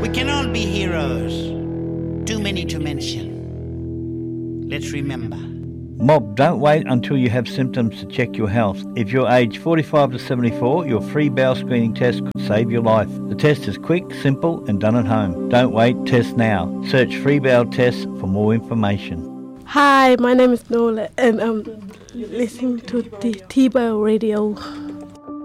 We can all be heroes. Too many to mention. Let's remember. Mob, don't wait until you have symptoms to check your health. If you're aged 45 to 74, your free bowel screening test could save your life. The test is quick, simple and done at home. Don't wait, test now. Search free bowel tests for more information. Hi, my name is Nola and I'm listening to the T-Bell Radio.